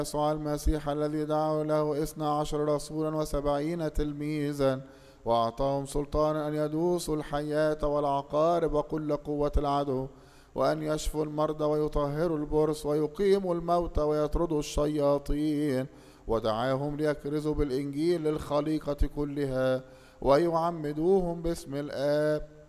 يسوع المسيح الذي دعوا له 12 رسولا و70 تلميذا، وأعطاهم سلطانا أن يدوسوا الحياة والعقارب وكل قوة العدو، وأن يشفوا المرضى ويطهروا البرص ويقيموا الموتى ويطردوا الشياطين. ودعاهم ليكرزوا بالإنجيل للخليقة كلها ويعمدوهم باسم الآب